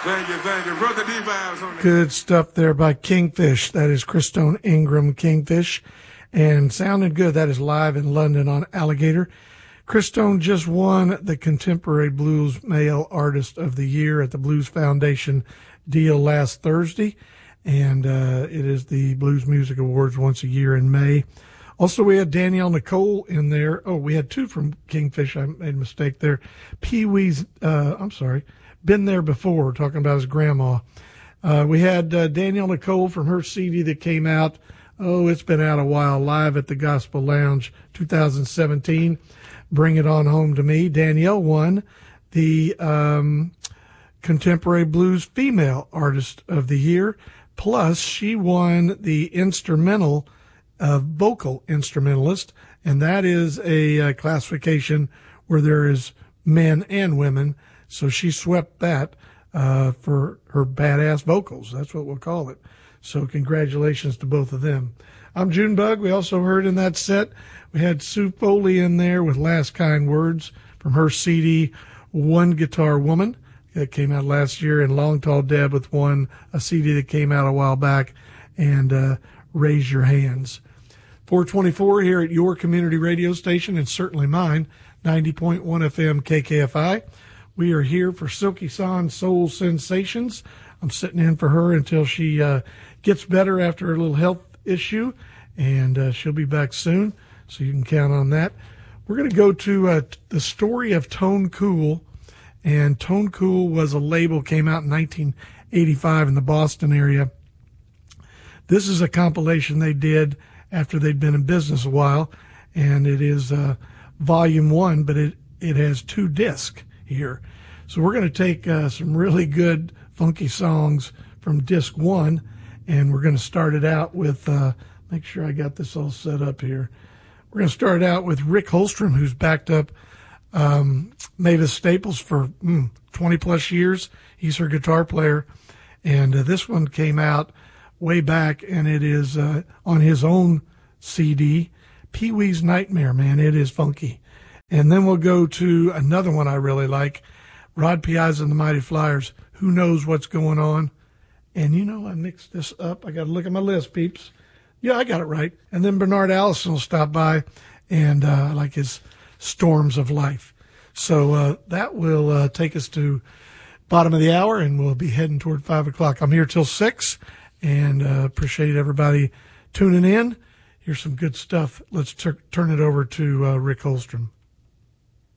Thank you. Brother D-Vibes on the Good stuff there by Kingfish. That is Christone Ingram Kingfish. And sounding good. That is live in London on Alligator. Christone just won the Contemporary Blues Male Artist of the Year at the Blues Foundation deal last Thursday. And it is the Blues Music Awards once a year in May. Also, we had Danielle Nicole in there. Oh, we had two from Kingfish. I made a mistake there. Pee-wee's, Been There Before, talking about his grandma. We had Danielle Nicole from her CD that came out, it's been out a while, Live at the Gospel Lounge 2017, Bring It On Home to Me. Danielle won the Contemporary Blues Female Artist of the Year, plus she won the instrumental vocal instrumentalist, and that is a classification where there is men and women. So she swept that for her badass vocals. That's what we'll call it. So congratulations to both of them. I'm Junebug. We also heard in that set, we had Sue Foley in there with Last Kind Words from her CD, One Guitar Woman. That came out last year. And Long Tall Deb with a CD that came out a while back, and Raise Your Hands. 424 here at your community radio station, and certainly mine, 90.1 FM KKFI. We are here for Silky San Soul Sensations. I'm sitting in for her until she gets better after a little health issue, and she'll be back soon, so you can count on that. We're going to go to the story of Tone Cool, and Tone Cool was a label, came out in 1985 in the Boston area. This is a compilation they did after they'd been in business a while, and it is volume 1, but it has 2 discs here. So we're going to take some really good funky songs from disc 1, and we're going to start it out with, make sure I got this all set up here. We're going to start out with Rick Holstrom, who's backed up Mavis Staples for 20 plus years. He's her guitar player, and this one came out way back, and it is on his own CD, Pee-wee's Nightmare. Man, it is funky. And then we'll go to another one I really like, Rod Piazza and the Mighty Flyers, Who Knows What's Going On. And I mixed this up. I got to look at my list, peeps. Yeah, I got it right. And then Bernard Allison will stop by, and I like his Storms of Life. So that will take us to bottom of the hour, and we'll be heading toward 5 o'clock. I'm here till 6, and appreciate everybody tuning in. Here's some good stuff. Let's turn it over to Rick Holstrom.